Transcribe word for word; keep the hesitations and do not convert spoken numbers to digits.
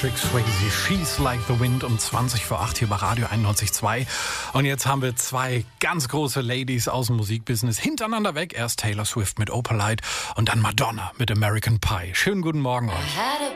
Patrick Swayze, She's Like the Wind um zwanzig vor acht hier bei Radio einundneunzig Komma zwei. Und jetzt haben wir zwei ganz große Ladies aus dem Musikbusiness hintereinander weg. Erst Taylor Swift mit Opalite und dann Madonna mit American Pie. Schönen guten Morgen euch.